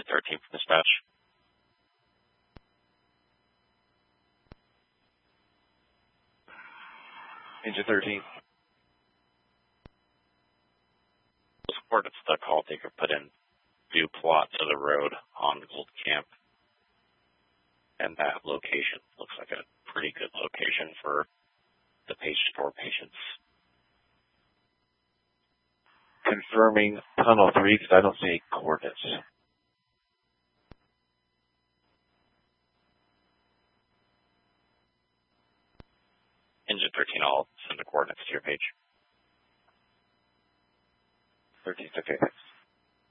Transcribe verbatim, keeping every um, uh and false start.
thirteen from dispatch. Engine thirteen. Those coordinates the call taker put in do plot to the road on Gold Camp. And that location looks like a pretty good location for the page store patients. Confirming tunnel three because I don't see any coordinates. Engine thirteen, I'll send the coordinates to your page. thirteen, okay, thanks.